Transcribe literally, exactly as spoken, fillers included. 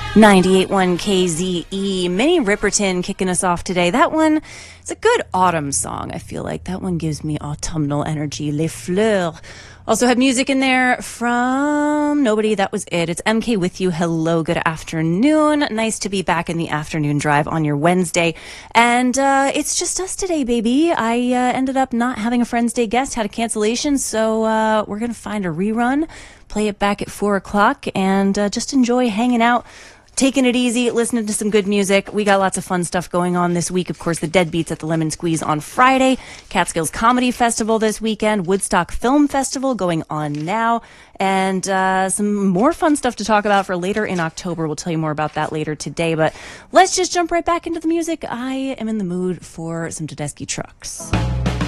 ninety-eight point one K Z E. Minnie Riperton kicking us off today. That one, it's a good autumn song, I feel like. That one gives me autumnal energy. Les Fleurs. Also have music in there from nobody. That was it. It's M K with you. Hello, good afternoon. Nice to be back in the afternoon drive on your Wednesday. And uh, it's just us today, baby. I uh, ended up not having a Friends Day guest, had a cancellation, so uh, we're going to find a rerun, play it back at four o'clock, and uh, just enjoy hanging out, taking it easy, listening to some good music. We got lots of fun stuff going on this week. Of course, the Deadbeats at the Lemon Squeeze on Friday, Catskills Comedy Festival this weekend, Woodstock Film Festival going on now, and uh, some more fun stuff to talk about for later in October. We'll tell you more about that later today, but let's just jump right back into the music. I am in the mood for some Tedeschi Trucks.